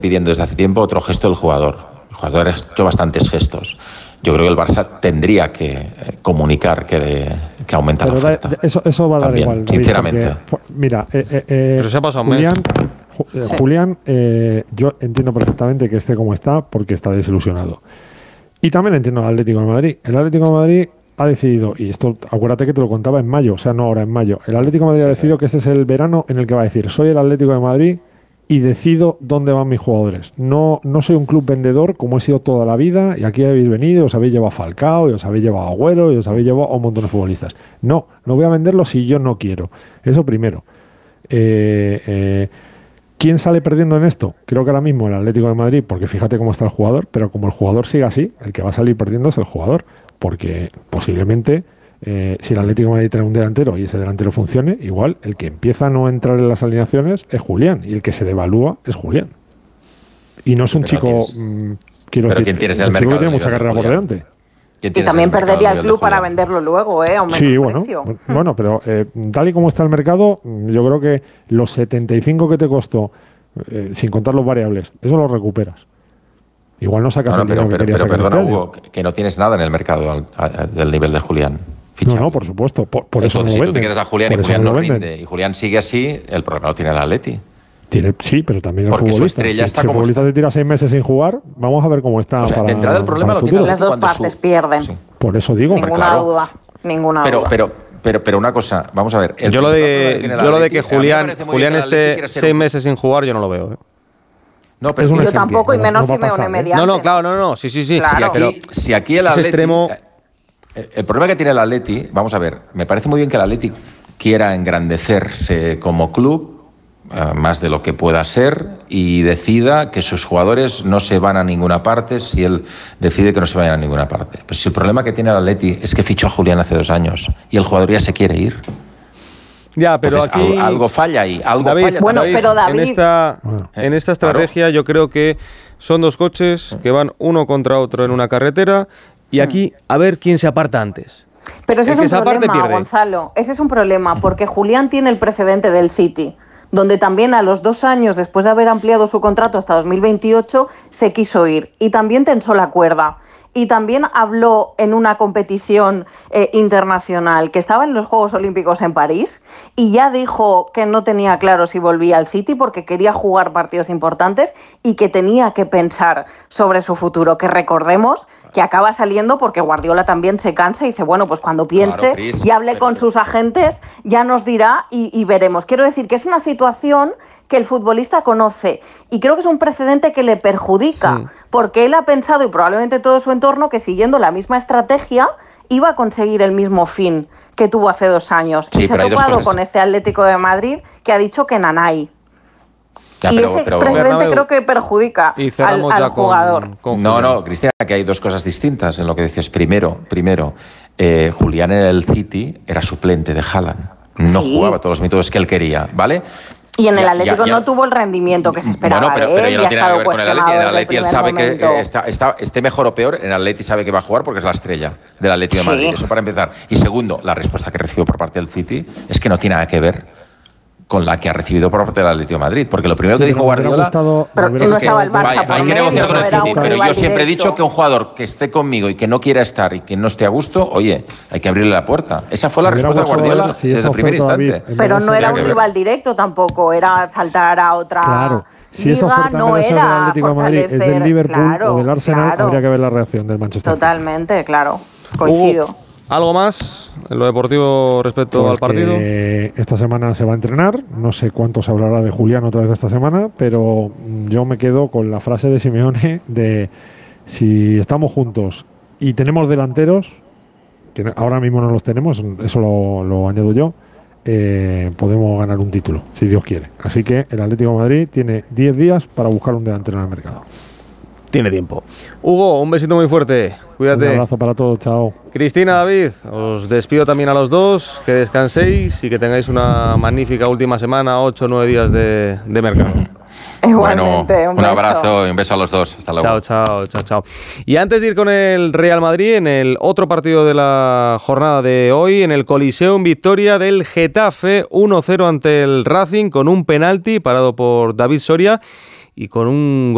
pidiendo desde hace tiempo otro gesto del jugador. El jugador ha hecho bastantes gestos. Yo creo que el Barça tendría que comunicar que aumenta la oferta. Eso va a dar también, igual. Sinceramente. Porque, mira, pero se ha pasado Julián, yo entiendo perfectamente que esté como está porque está desilusionado. Y también entiendo al Atlético de Madrid. El Atlético de Madrid ha decidido, y esto acuérdate que te lo contaba en mayo, o sea, no ahora, en mayo. El Atlético de Madrid ha decidido que este es el verano en el que va a decir: soy el Atlético de Madrid y decido dónde van mis jugadores. No soy un club vendedor como he sido toda la vida, y aquí habéis venido, os habéis llevado a Falcao, y os habéis llevado a Agüero, y os habéis llevado a un montón de futbolistas. No voy a venderlo si yo no quiero. Eso primero. ¿Quién sale perdiendo en esto? Creo que ahora mismo el Atlético de Madrid, porque fíjate cómo está el jugador, pero como el jugador sigue así, el que va a salir perdiendo es el jugador, porque posiblemente si el Atlético de Madrid tiene un delantero y ese delantero funcione, igual el que empieza a no entrar en las alineaciones es Julián, y el que se devalúa es Julián. Y no es un chico, quiero decir, ¿quién tienes es un en el chico que mercado tiene mucha carrera por delante. Y también perdería el club para venderlo luego, Sí, bueno, pero tal y como está el mercado, yo creo que los 75 que te costó, sin contar los variables, eso lo recuperas. Igual no sacas el dinero que querías sacar. Pero perdona, Hugo, que no tienes nada en el mercado del nivel de Julián. No, por supuesto. Por eso no si lo tú te quedas a Julián y Julián no rinde, y Julián sigue así, el problema lo tiene el Atleti. Sí, pero también el porque futbolista. Su estrella está si el futbolista te tira 6 meses sin jugar, vamos a ver cómo está. O sea, de entrada el problema lo tiene las dos partes pierden. Sí. Por eso digo. Ninguna duda. Pero una cosa, vamos a ver. Yo lo de que Julián esté 6 meses sin jugar, yo no lo veo. No, pero yo tampoco, y menos Simeone mediante. No, sí. Claro. Si aquí el Atleti, extremo. El problema que tiene el Atleti, vamos a ver, me parece muy bien que el Atleti quiera engrandecerse como club, más de lo que pueda ser, y decida que sus jugadores no se van a ninguna parte si él decide que no se vayan a ninguna parte. Pero si el problema que tiene el Atleti es que fichó a Julián hace 2 años y el jugador ya se quiere ir. Ya, pero entonces, aquí algo falla ahí. David, pero David, en esta estrategia yo creo que son 2 coches que van uno contra otro en una carretera, y aquí a ver quién se aparta antes. Pero ese es un problema, Gonzalo. Ese es un problema, porque Julián tiene el precedente del City, donde también a los 2 años, después de haber ampliado su contrato hasta 2028, se quiso ir. Y también tensó la cuerda. Y también habló en una competición internacional, que estaba en los Juegos Olímpicos en París, y ya dijo que no tenía claro si volvía al City porque quería jugar partidos importantes y que tenía que pensar sobre su futuro, que recordemos que acaba saliendo porque Guardiola también se cansa y dice, bueno, pues cuando piense y hable con sus agentes ya nos dirá y veremos. Quiero decir que es una situación que el futbolista conoce y creo que es un precedente que le perjudica, porque él ha pensado, y probablemente todo su entorno, que siguiendo la misma estrategia iba a conseguir el mismo fin que tuvo hace 2 años. Sí, y se ha topado con este Atlético de Madrid que ha dicho que nanay. Ese precedente creo que perjudica al jugador. No, Cristina, que hay 2 cosas distintas en lo que dices. Primero, Julián en el City era suplente de Haaland. No jugaba todos los minutos que él quería, ¿vale? Y en el Atlético no tuvo el rendimiento que se esperaba. Bueno, pero ya no tiene nada que ver con el Atleti. En el Atleti él sabe que esté mejor o peor, en el Atleti sabe que va a jugar porque es la estrella del Atlético de Madrid. Eso para empezar. Y segundo, la respuesta que recibió por parte del City es que no tiene nada que ver con la que ha recibido por parte del Atlético de Madrid. Porque lo primero que dijo Guardiola pero no estaba el Barça, hay que negociar con el City, pero yo siempre he dicho que un jugador que esté conmigo y que no quiera estar y que no esté a gusto, oye, hay que abrirle la puerta. Esa fue la respuesta de Guardiola desde el primer instante. Pero no era un rival directo tampoco, era saltar a otra... Claro. Si esa oferta no era del Atlético de Madrid, es del Liverpool o del Arsenal, habría que ver la reacción del Manchester. Totalmente, claro. Coincido. ¿Algo más en lo deportivo respecto al partido? Esta semana se va a entrenar. No sé cuánto se hablará de Julián otra vez esta semana, pero yo me quedo con la frase de Simeone de si estamos juntos y tenemos delanteros, que ahora mismo no los tenemos, eso lo añado yo, podemos ganar un título, si Dios quiere. Así que el Atlético de Madrid tiene 10 días para buscar un delantero en el mercado. Tiene tiempo. Hugo, un besito muy fuerte. Cuídate. Un abrazo para todos. Chao. Cristina, David, os despido también a los dos. Que descanséis y que tengáis una magnífica última semana, 8 o 9 días de mercado. Igualmente, un abrazo y un beso a los dos. Hasta luego. Chao. Y antes de ir con el Real Madrid, en el otro partido de la jornada de hoy, en el Coliseo, en victoria del Getafe, 1-0 ante el Racing, con un penalti parado por David Soria y con un